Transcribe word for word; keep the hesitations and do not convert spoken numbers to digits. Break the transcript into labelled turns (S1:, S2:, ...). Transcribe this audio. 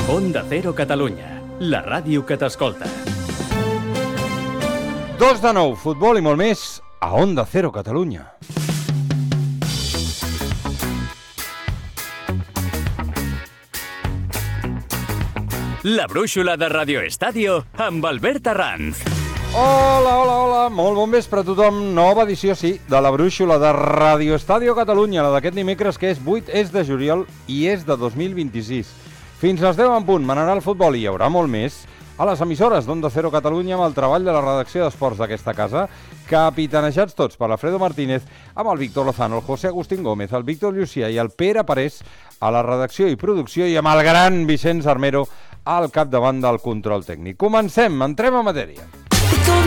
S1: Onda Cero Catalunya, la ràdio que t'escolta.
S2: Dos de nou, futbol i molt més a Onda Cero Catalunya.
S1: La brúixola de Radio Estadio amb Albert Arranz.
S2: Hola, hola, hola, molt bon vespre a tothom. Nova edició, sí, de la brúixola de Radio Estadio Catalunya, la d'aquest dimecres que és vuit és de juliol i és de dos mil vint-i-sis. Fins les deu en punt manarà el futbol i hi haurà molt més a les emissores d'Onda Cero Catalunya amb el treball de la redacció d'esports d'aquesta casa, capitanejats tots per l'Alfredo Martínez, amb el Víctor Lozano, el José Agustín Gómez, el Víctor Llucià i el Pere Parés a la redacció i producció i amb el gran Vicenç Armero al capdavant del control tècnic. Comencem, entrem a matèria.